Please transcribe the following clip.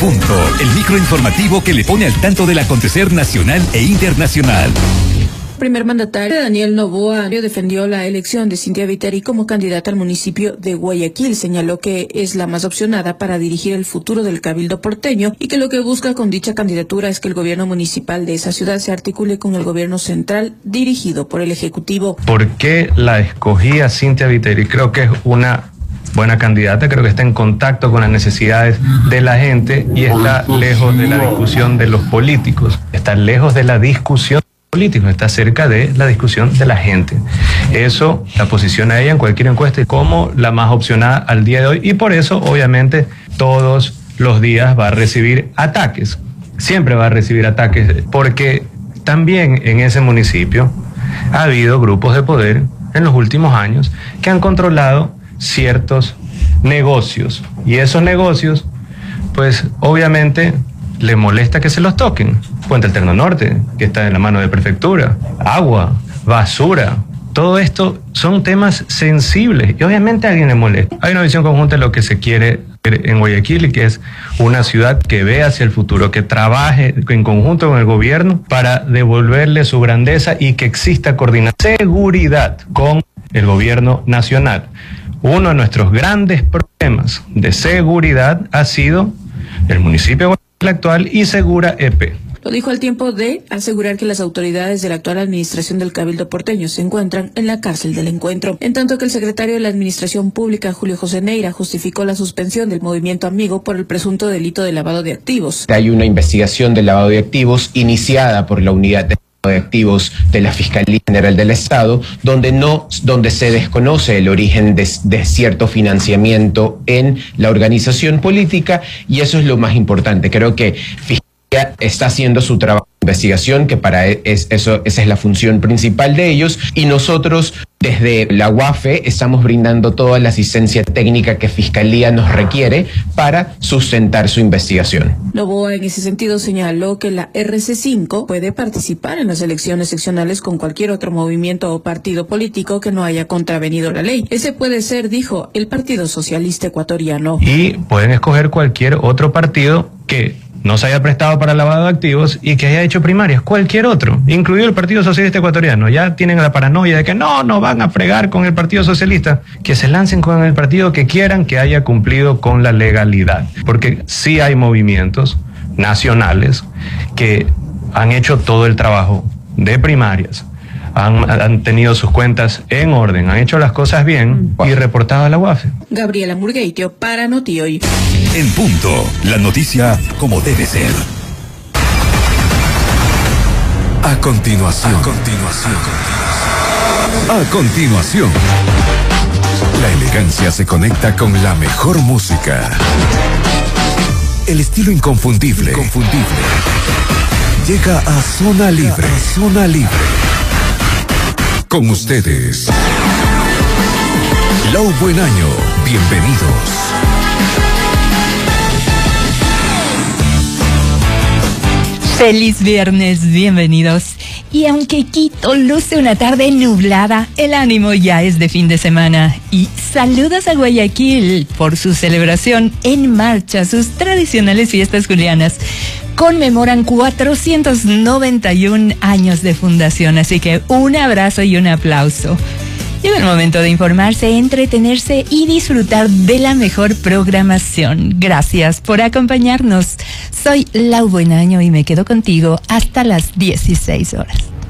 Punto, el microinformativo que le pone al tanto del acontecer nacional e internacional. El primer mandatario, Daniel Noboa, defendió la elección de Cynthia Viteri como candidata al municipio de Guayaquil. Señaló que es la más opcionada para dirigir el futuro del Cabildo porteño y que lo que busca con dicha candidatura es que el gobierno municipal de esa ciudad se articule con el gobierno central dirigido por el Ejecutivo. ¿Por qué la escogí a Cynthia Viteri? Creo que es una buena candidata, creo que está en contacto con las necesidades de la gente y está lejos de la discusión de los políticos, está lejos de la discusión político, está cerca de la discusión de la gente. Eso la posiciona a ella en cualquier encuesta como la más opcionada al día de hoy y por eso obviamente todos los días va a recibir ataques, siempre va a recibir ataques porque también en ese municipio ha habido grupos de poder en los últimos años que han controlado ciertos negocios y esos negocios pues obviamente le molesta que se los toquen. Puente Alterno Norte, que está en la mano de prefectura, agua, basura, todo esto son temas sensibles y obviamente a alguien le molesta. Hay una visión conjunta de lo que se quiere en Guayaquil y que es una ciudad que ve hacia el futuro, que trabaje en conjunto con el gobierno para devolverle su grandeza y que exista coordinación, seguridad con el gobierno nacional. Uno de nuestros grandes problemas de seguridad ha sido el municipio de Guayaquil actual y Segura EP. Lo dijo al tiempo de asegurar que las autoridades de la actual administración del Cabildo porteño se encuentran en la cárcel del encuentro, en tanto que el secretario de la Administración Pública, Julio José Neira, justificó la suspensión del Movimiento Amigo por el presunto delito de lavado de activos. Hay una investigación de lavado de activos iniciada por la unidad de activos de la Fiscalía General del Estado, donde se desconoce el origen de cierto financiamiento en la organización política y eso es lo más importante. Creo que Fiscalía está haciendo su trabajo de investigación, que esa es la función principal de ellos, y nosotros desde la UAFE estamos brindando toda la asistencia técnica que Fiscalía nos requiere para sustentar su investigación. Noboa en ese sentido señaló que la RC5 puede participar en las elecciones seccionales con cualquier otro movimiento o partido político que no haya contravenido la ley. Ese puede ser, dijo, el Partido Socialista Ecuatoriano. Y pueden escoger cualquier otro partido que no se haya prestado para lavado de activos y que haya hecho primarias, cualquier otro, incluido el Partido Socialista Ecuatoriano. Ya tienen la paranoia de que no van a fregar con el Partido Socialista, que se lancen con el partido que quieran, que haya cumplido con la legalidad, porque sí hay movimientos nacionales que han hecho todo el trabajo de primarias, han tenido sus cuentas en orden, han hecho las cosas bien y reportado a la UAFE. Gabriela Murgueitio para Noti Hoy. En punto, la noticia como debe ser. A continuación. La elegancia se conecta con la mejor música. El estilo inconfundible. Llega a Zona Libre. Con ustedes, Lau Buen Año. Bienvenidos. Feliz viernes, bienvenidos. Y aunque Quito luce una tarde nublada, el ánimo ya es de fin de semana. Y saludos a Guayaquil por su celebración en marcha, sus tradicionales fiestas julianas. Conmemoran 491 años de fundación, así que un abrazo y un aplauso. Llega el momento de informarse, entretenerse y disfrutar de la mejor programación. Gracias por acompañarnos. Soy Lau Buen Año y me quedo contigo hasta las 16 horas.